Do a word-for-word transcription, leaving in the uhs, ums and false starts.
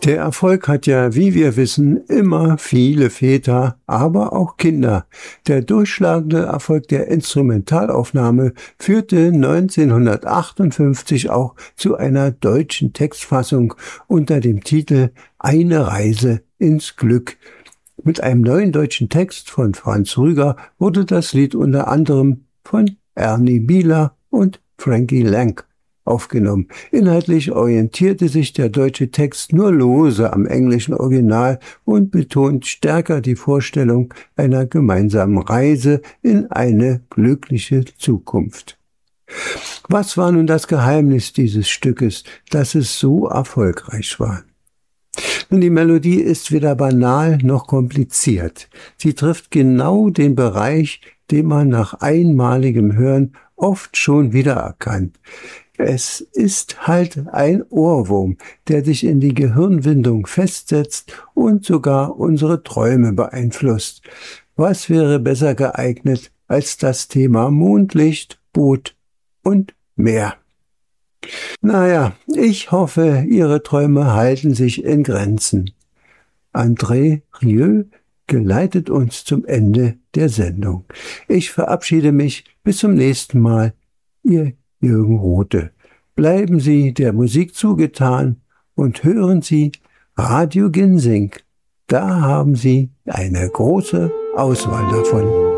Der Erfolg hat ja, wie wir wissen, immer viele Väter, aber auch Kinder. Der durchschlagende Erfolg der Instrumentalaufnahme führte neunzehnhundertachtundfünfzig auch zu einer deutschen Textfassung unter dem Titel Eine Reise ins Glück. Mit einem neuen deutschen Text von Franz Rüger wurde das Lied unter anderem von Ernie Bieler und Frankie Lang aufgenommen. Inhaltlich orientierte sich der deutsche Text nur lose am englischen Original und betont stärker die Vorstellung einer gemeinsamen Reise in eine glückliche Zukunft. Was war nun das Geheimnis dieses Stückes, dass es so erfolgreich war? Nun, die Melodie ist weder banal noch kompliziert. Sie trifft genau den Bereich, den man nach einmaligem Hören oft schon wiedererkannt. Es ist halt ein Ohrwurm, der sich in die Gehirnwindung festsetzt und sogar unsere Träume beeinflusst. Was wäre besser geeignet als das Thema Mondlicht, Boot und Meer? Naja, ich hoffe, Ihre Träume halten sich in Grenzen. André Rieu geleitet uns zum Ende der Sendung. Ich verabschiede mich bis zum nächsten Mal. Ihr Jürgen Rothe. Bleiben Sie der Musik zugetan und hören Sie Radio Ginsing. Da haben Sie eine große Auswahl davon.